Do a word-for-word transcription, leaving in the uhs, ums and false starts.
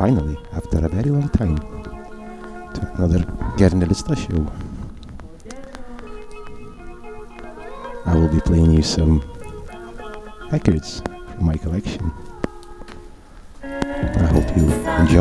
finally, after a very long time, to another Guernalista show. I will be playing you some records from my collection. I hope you enjoy.